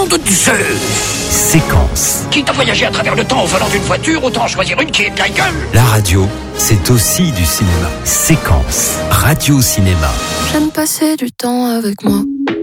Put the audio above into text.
nom de Zeus! Séquence. Quitte à voyager à travers le temps au volant d'une voiture, autant choisir une qui est de la gueule! La radio, c'est aussi du cinéma. Séquence. Radio-cinéma. J'aime passer du temps avec moi.